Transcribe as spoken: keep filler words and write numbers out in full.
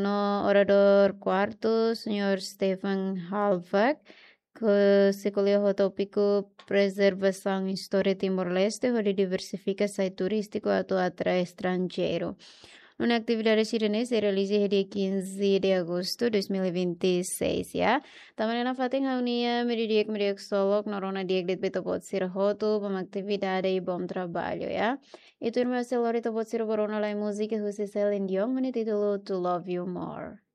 No orador cuarto, senhor Stephen Halbach, que se colheu o tópico preservação e história Timor-Leste, onde diversifica site turístico atau atrai estrangeiro. Uma atividade chirense se realiza dia quinze de agosto de dois mil e vinte e seis, ya. Também na fating haunia, meridiak meridiak solok, norona diak dit beto pot sir hoto, bom atividade e bom trabalho, ya. E turma celorita pot sir corona la música, José Celine Dion, mani título To Love You More.